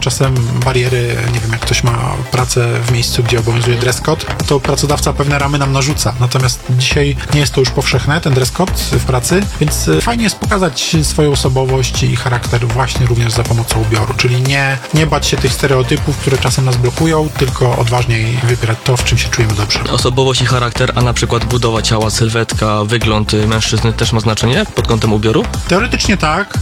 czasem bariery, nie wiem, jak ktoś ma pracę w miejscu, gdzie obowiązuje dress code, to pracodawca pewne ramy nam narzuca. Natomiast dzisiaj nie jest to już powszechne, ten dress code w pracy, więc fajnie jest pokazać swoją osobowość i charakter właśnie również za pomocą ubioru, czyli nie bać się tych stereotypów, które czasem nas blokują, tylko odważniej wybierać to, w czym się czujemy dobrze. Osobowość i charakter, a na przykład budowa ciała, sylwetka, wygląd mężczyzny też ma znaczenie pod kątem ubioru? Teoretycznie tak,